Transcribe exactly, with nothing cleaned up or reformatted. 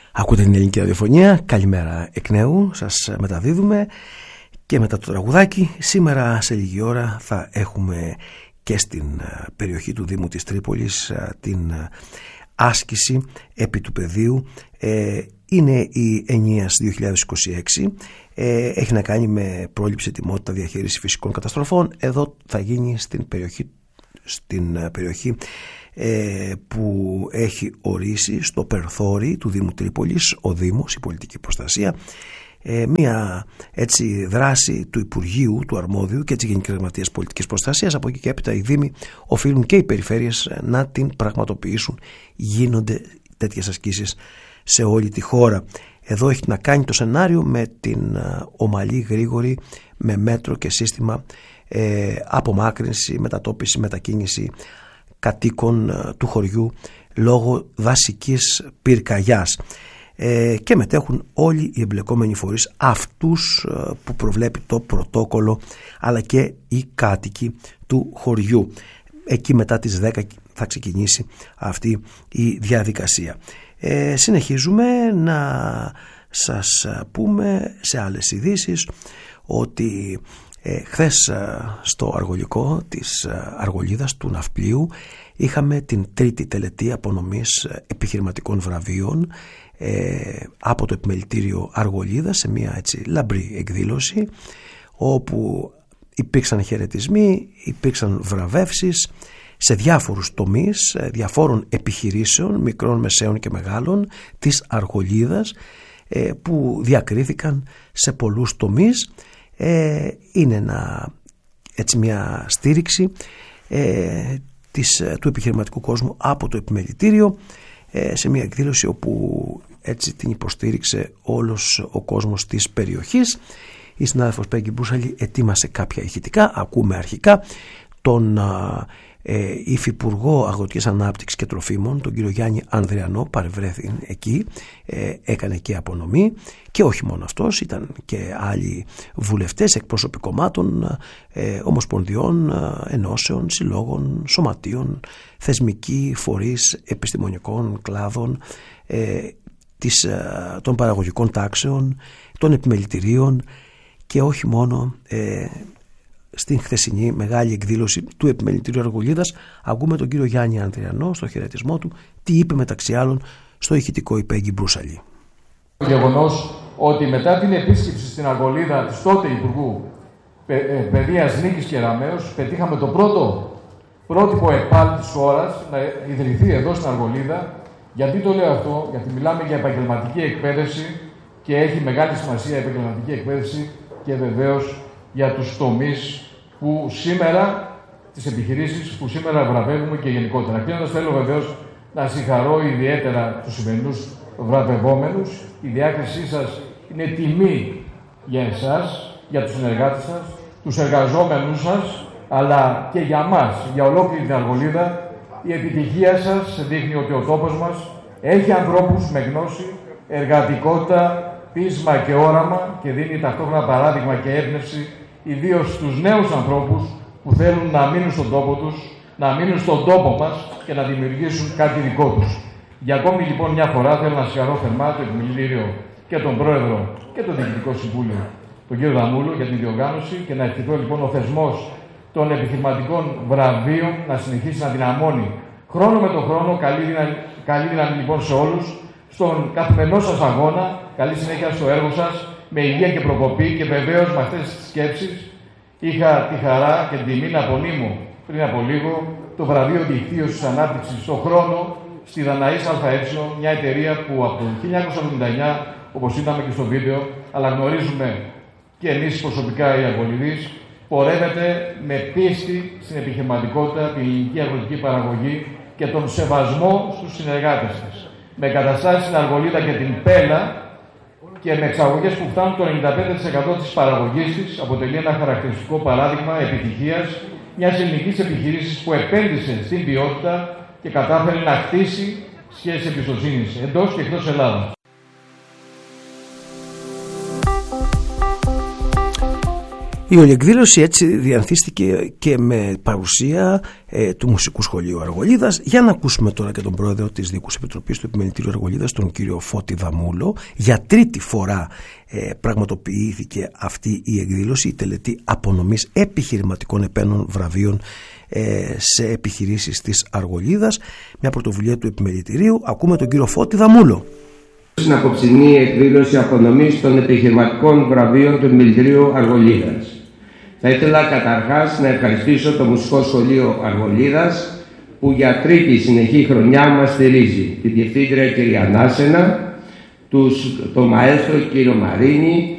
Ακούτε την ελληνική ραδιοφωνία. Καλημέρα εκ νέου. Σας μεταδίδουμε και μετά το τραγουδάκι. Σήμερα σε λίγη ώρα θα έχουμε και στην περιοχή του Δήμου της Τρίπολης την άσκηση επί του πεδίου. Είναι η Ενίας δύο χιλιάδες είκοσι έξι. Έχει να κάνει με πρόληψη, ετοιμότητα, διαχείριση φυσικών καταστροφών. Εδώ θα γίνει στην περιοχή, στην περιοχή που έχει ορίσει στο Περθώρι του Δήμου Τρίπολης ο Δήμος, η πολιτική προστασία, μια έτσι δράση του Υπουργείου, του Αρμόδιου και της Γενικής Γραμματείας Πολιτικής Προστασίας. Από εκεί και έπειτα οι Δήμοι οφείλουν και οι περιφέρειες να την πραγματοποιήσουν. Γίνονται τέτοιες ασκήσεις σε όλη τη χώρα. Εδώ έχει να κάνει το σενάριο με την ομαλή, γρήγορη, με μέτρο και σύστημα ε, απομάκρυνση, μετατόπιση, μετακίνηση κατοίκων του χωριού λόγω δασικής πυρκαγιάς. Ε, και μετέχουν όλοι οι εμπλεκόμενοι φορείς, αυτούς ε, που προβλέπει το πρωτόκολλο, αλλά και οι κάτοικοι του χωριού. Εκεί μετά τις δέκα θα ξεκινήσει αυτή η διαδικασία. Ε, συνεχίζουμε να σας πούμε σε άλλες ειδήσεις ότι ε, χθες στο αργολικό της Αργολίδας του Ναυπλίου είχαμε την τρίτη τελετή απονομής επιχειρηματικών βραβείων ε, από το Επιμελητήριο Αργολίδα, σε μια έτσι λαμπρή εκδήλωση όπου υπήρξαν χαιρετισμοί, υπήρξαν βραβεύσεις σε διάφορους τομείς διαφόρων επιχειρήσεων, μικρών, μεσαίων και μεγάλων της Αργολίδας, ε, που διακρίθηκαν σε πολλούς τομείς. Ε, είναι ένα, έτσι μια στήριξη ε, της, του επιχειρηματικού κόσμου από το Επιμελητήριο, ε, σε μια εκδήλωση όπου έτσι την υποστήριξε όλος ο κόσμος της περιοχής. Η συνάδελφος Πέγγι Μπρούσαλη ετοίμασε κάποια ηχητικά. Ακούμε αρχικά τον ε, υφυπουργό Αγροτικής Ανάπτυξης και Τροφίμων, τον κύριο Γιάννη Ανδριανό, παρευρέθη εκεί, ε, έκανε και απονομή, και όχι μόνο αυτός, ήταν και άλλοι βουλευτές, εκπρόσωποι κομμάτων, ε, ομοσπονδιών, ενώσεων, συλλόγων, σωματείων, θεσμικοί φορείς επιστημονικών κλάδων, ε, της, ε, των παραγωγικών τάξεων, των επιμελητηρίων, και όχι μόνο. ε, Στην χθεσινή μεγάλη εκδήλωση του Επιμελητηρίου Αργολίδας ακούμε τον κύριο Γιάννη Ανδριανό στο χαιρετισμό του τι είπε μεταξύ άλλων στο ηχητικό η Πέγγι Μπρούσαλη. Το γεγονός ότι μετά την επίσκεψη στην Αργολίδα της τότε Υπουργού Παιδείας Νίκης Κεραμέως πετύχαμε το πρώτο πρότυπο ΕΠΑΛ της χώρας να ιδρυθεί εδώ στην Αργολίδα. Γιατί το λέω αυτό? Γιατί μιλάμε για επαγγελματική εκπαίδευση και έχει μεγάλη σημασία η επαγγελματική εκπαίδευση, και βεβαίως για τους τομείς που σήμερα, τις επιχειρήσεις που σήμερα βραβεύουμε και γενικότερα. Κλείνοντας, θέλω βεβαίως να συγχαρώ ιδιαίτερα τους σημερινούς βραβευόμενους. Η διάκρισή σας είναι τιμή για εσάς, για τους συνεργάτες σας, τους εργαζόμενους σας, αλλά και για μας, για ολόκληρη την Αργολίδα. Η επιτυχία σας δείχνει ότι ο τόπος μας έχει ανθρώπους με γνώση, εργατικότητα, πείσμα και όραμα, και δίνει ταυτόχρονα παράδειγμα και έμπνευση ιδίως στους νέους ανθρώπους που θέλουν να μείνουν στον τόπο τους, να μείνουν στον τόπο μας και να δημιουργήσουν κάτι δικό τους. Για ακόμη λοιπόν μια φορά θέλω να συγχαρώ θερμά το Επιμελητήριο και τον Πρόεδρο και το Διοικητικό Συμβούλιο, τον κύριο Δαμούλο, για την διοργάνωση, και να ευχηθώ λοιπόν ο θεσμός των επιχειρηματικών βραβείων να συνεχίσει να δυναμώνει χρόνο με τον χρόνο. Καλή δύναμη, καλή δύναμη λοιπόν σε όλους στον καθημερινό σας αγώνα. Καλή συνέχεια στο έργο σας, με υγεία και προκοπή, και βεβαίως με αυτές τις σκέψεις είχα τη χαρά και την τιμή να απονείμω πριν από λίγο το βραβείο Δικτύωσης Ανάπτυξης στον χρόνο στη Δαναής ΑΕ, μια εταιρεία που από το χίλια εννιακόσια εβδομήντα εννιά, όπως είδαμε και στο βίντεο, αλλά γνωρίζουμε και εμείς προσωπικά οι Αργολιδείς, πορεύεται με πίστη στην επιχειρηματικότητα, την ελληνική αγροτική παραγωγή και τον σεβασμό στους συνεργάτες της. Με καταστάσεις στην Αργολίδα και την Πέλα και με εξαγωγές που φτάνουν το ενενήντα πέντε τοις εκατό της παραγωγής της, αποτελεί ένα χαρακτηριστικό παράδειγμα επιτυχίας μιας ελληνικής επιχειρήσης που επένδυσε στην ποιότητα και κατάφερε να χτίσει σχέσεις εμπιστοσύνης εντός και εκτός Ελλάδας. Η όλη εκδήλωση έτσι διανθίστηκε και με παρουσία ε, του Μουσικού Σχολείου Αργολίδας. Για να ακούσουμε τώρα και τον πρόεδρο της Διοικούς Επιτροπής του Επιμελητήριου Αργολίδας, τον κύριο Φώτη Δαμούλο. Για τρίτη φορά ε, πραγματοποιήθηκε αυτή η εκδήλωση, η τελετή απονομής επιχειρηματικών επένων βραβείων ε, σε επιχειρήσεις της Αργολίδας, μια πρωτοβουλία του Επιμελητηρίου. Ακούμε τον κύριο Φώτη Δαμούλο. Στην απόψινή εκδήλωση απονομής των επιχειρηματικών βραβείων του Επιμελητηρίου Αργολίδας. Θα ήθελα καταρχάς να ευχαριστήσω το Μουσικό Σχολείο Αργολίδας που για τρίτη συνεχή χρονιά μας στηρίζει, τη Διευθύντρια κυρία Νάσενα, τους, το Μαέστρο κύριο Μαρίνη